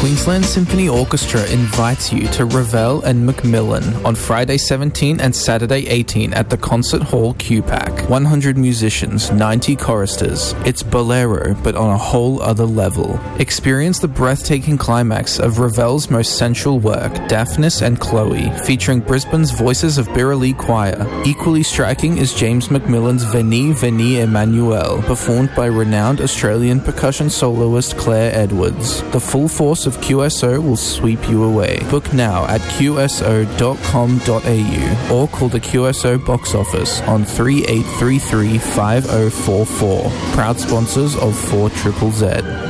Queensland Symphony Orchestra invites you to Ravel and Macmillan on Friday 17 and Saturday 18 at the Concert Hall QPAC. 100 musicians, 90 choristers. It's Bolero, but on a whole other level. Experience the breathtaking climax of Ravel's most sensual work, Daphnis and Chloe, featuring Brisbane's Voices of Birralee Choir. Equally striking is James Macmillan's Veni Veni Emmanuel, performed by renowned Australian percussion soloist Claire Edwards. The full force of QSO will sweep you away. Book now at qso.com.au or call the QSO box office on 3833 5044. Proud sponsors of 4ZZZ.